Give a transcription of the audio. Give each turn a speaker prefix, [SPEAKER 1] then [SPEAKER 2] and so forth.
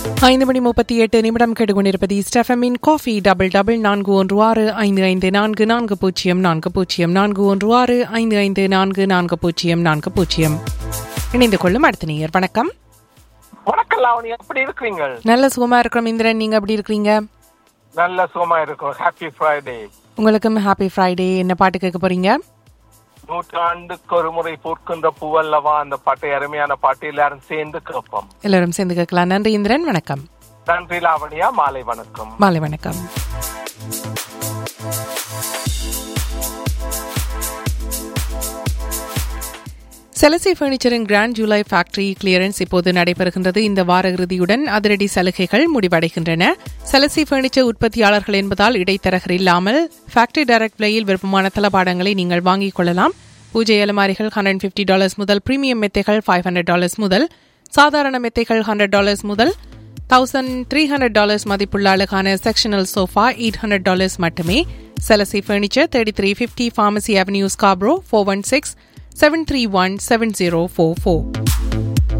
[SPEAKER 1] 5:38 கேட்டுக்கொண்டிருப்பது ஸ்டெஃபமின் coffee double 44545440 இணைந்து கொள்ளும் அடுத்த நேயர். வணக்கம்.
[SPEAKER 2] வணக்கம் லாவணி, எப்படி இருக்கீங்க?
[SPEAKER 1] நல்ல சுகமா இருக்கிறோம் இந்திரன், நீங்க எப்படி இருக்கீங்க?
[SPEAKER 2] நல்ல சுகமா இருக்கும். Happy Friday.
[SPEAKER 1] உங்களுக்கும் ஹாப்பி ஃப்ரைடே. என்ன பாட்டு கேட்க போறீங்க?
[SPEAKER 2] நூற்றாண்டுக்கு ஒரு முறை பூர்க்கின்ற பூவல்லவா, அந்த பாட்டு அருமையான பாட்டு. எல்லாரும் சேர்ந்து கேட்போம்.
[SPEAKER 1] எல்லாரும் சேர்ந்து கேட்கலாம். நன்றி இந்திரன், வணக்கம்.
[SPEAKER 2] நன்றி லாவணியா, மாலை வணக்கம்.
[SPEAKER 1] மாலை வணக்கம். செலசி பர்னிச்சரின் கிராண்ட் ஜூலை ஃபேக்டரி கிளியரன்ஸ் இப்போது நடைபெறுகின்றது. இந்த வார இறுதியுடன் அதிரடி சலுகைகள் முடிவடைகின்றன. செலசி பர்னிச்சர் உற்பத்தியாளர்கள் என்பதால் இடைத்தரகர் இல்லாமல் ஃபேக்டரி டைரக்ட் விலையில் விருப்பமான தளபாடங்களை நீங்கள் வாங்கிக் கொள்ளலாம். பூஜை அலமாரிகள் $150 முதல், பிரீமியம் மெத்தைகள் $500 முதல், சாதாரண மெத்தைகள் $100 முதல், $1,300 மதிப்புள்ள அழகான செக்ஷனல் சோஃபா $800 மட்டுமே. செலசி பர்னிச்சர் 3350 Pharmacy Avenue, Scarborough, 416-731-7044.